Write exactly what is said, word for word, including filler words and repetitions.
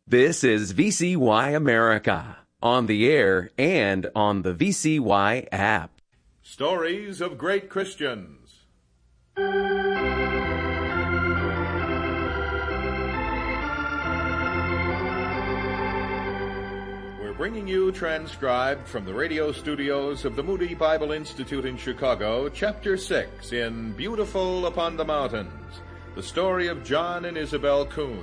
This is V C Y America, on the air and on the V C Y app. Stories of Great Christians. We're bringing you, transcribed from the radio studios of the Moody Bible Institute in Chicago, Chapter six in Beautiful Upon the Mountains, the story of John and Isabel Kuhn.